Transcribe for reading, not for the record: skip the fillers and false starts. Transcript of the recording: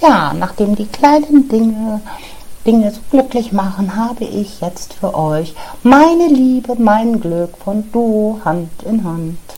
ja, nachdem die kleinen Dinge so glücklich machen, habe ich jetzt für euch meine Liebe, mein Glück von Duo Hand in Hand.